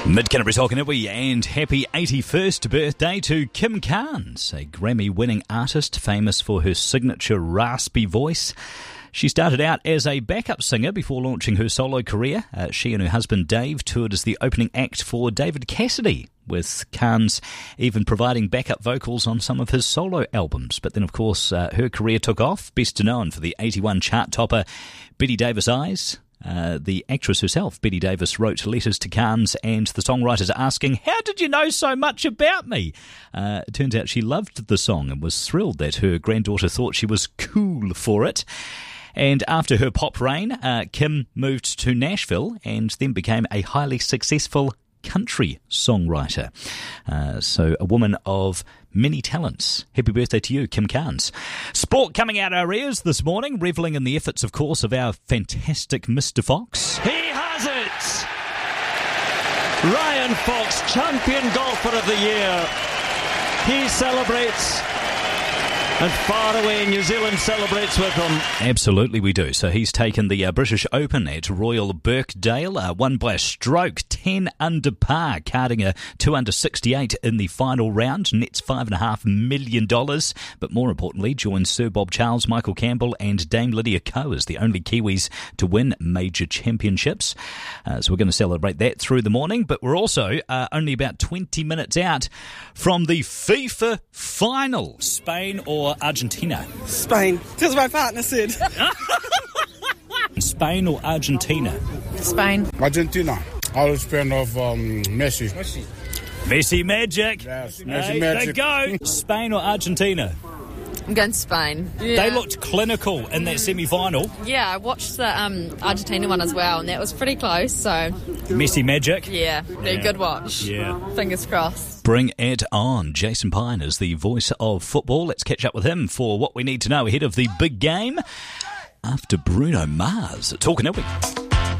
Mid-Canterbury Talking Iwi, and happy 81st birthday to Kim Carnes, a Grammy-winning artist famous for her signature raspy voice. She started out as a backup singer before launching her solo career. She and her husband Dave toured as the opening act for David Cassidy, with Carnes even providing backup vocals on some of his solo albums. But then, of course, her career took off, best known for the 81 chart topper Betty Davis Eyes. The actress herself, Betty Davis, wrote letters to Carnes and the songwriters asking, "How did you know so much about me?" It turns out she loved the song and was thrilled that her granddaughter thought she was cool for it. And after her pop reign, Kim moved to Nashville and then became a highly successful country songwriter. So a woman of many talents. Happy birthday to you, Kim Carnes. Sport coming out our ears this morning, revelling in the efforts, of course, of our fantastic Mr. Fox. He has it! Ryan Fox, champion golfer of the year. He celebrates, and far away New Zealand celebrates with him. Absolutely we do. So he's taken the British Open at Royal Birkdale, won by a stroke, 10 under par, carding a 2 under 68 in the final round, nets $5.5 million, but more importantly joins Sir Bob Charles, Michael Campbell and Dame Lydia Ko as the only Kiwis to win major championships. So we're going to celebrate that through the morning, but we're also only about 20 minutes out from the FIFA final. Spain or Argentina? Spain, because my partner said. Spain or Argentina? Spain. Argentina. I was a fan of Messi. Messi magic. Yes, Messi Hey, magic. they go. Spain or Argentina? I'm going Spain. They looked clinical in that semi-final. Yeah, I watched the Argentina one as well, and that was pretty close, so Messi magic. yeah, be a good watch. Yeah. Fingers crossed. Bring it on. Jason Pine is the voice of football. Let's catch up with him for what we need to know ahead of the big game after Bruno Mars. Talking Iwi.